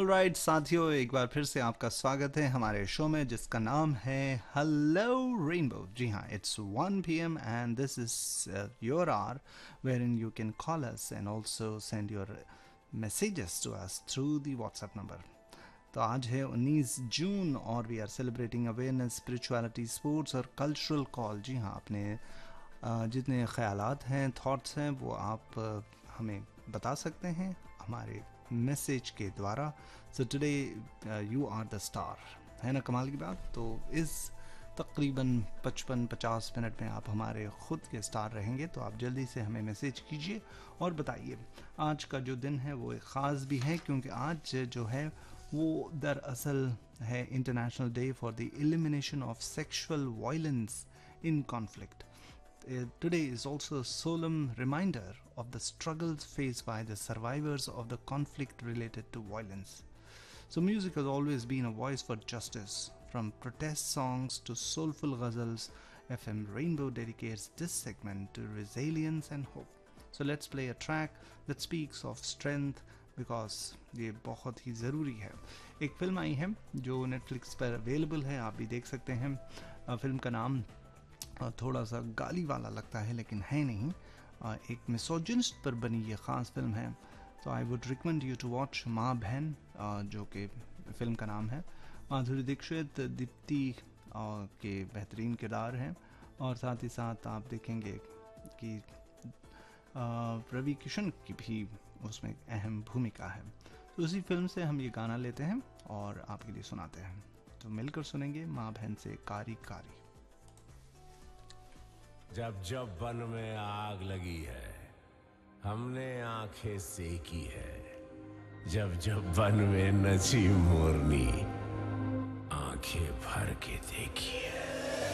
Alright साथियों, एक बार फिर से आपका स्वागत है हमारे शो में जिसका नाम है हेलो रेनबो। जी हाँ, it's 1 p.m. And this is your our where in you can call us and also send your messages to us through the WhatsApp number. तो आज है 19 जून और we are celebrating awareness, spirituality, sports और cultural call. जी हाँ, अपने जितने ख्यालात हैं, थॉट्स हैं, वो आप हमें बता सकते हैं हमारे मैसेज के द्वारा। So today you are the star, है ना कमाल की बात। तो इस तकरीबन 55-50 मिनट में आप हमारे ख़ुद के स्टार रहेंगे। तो आप जल्दी से हमें मैसेज कीजिए और बताइए। आज का जो दिन है वो एक ख़ास भी है क्योंकि आज जो है वो दरअसल है international day for the elimination of sexual violence in conflict. Today is also a solemn reminder of the struggles faced by the survivors of the conflict related to violence. So music has always been a voice for justice. From protest songs to soulful ghazals, FM Rainbow dedicates this segment to resilience and hope. So let's play a track that speaks of strength because ये बहुत ही ज़रूरी है। एक film आई है जो Netflix पर available है, आप भी देख सकते हैं। फिल्म का नाम थोड़ा सा गाली वाला लगता है लेकिन है नहीं। एक मिसोजिनिस्ट पर बनी ये ख़ास फिल्म है। तो I would recommend you to watch माँ बहन, जो कि फ़िल्म का नाम है। माधुरी दीक्षित, दीप्ति के बेहतरीन किरदार हैं और साथ ही साथ आप देखेंगे कि रवि किशन की भी उसमें अहम भूमिका है। तो उसी फिल्म से हम ये गाना लेते हैं और आपके लिए सुनाते हैं। तो मिलकर सुनेंगे माँ बहन से कारी कारी। जब जब वन में आग लगी है हमने आंखें सेकी है, जब जब वन में नची मोरनी आंखें भर के देखी है।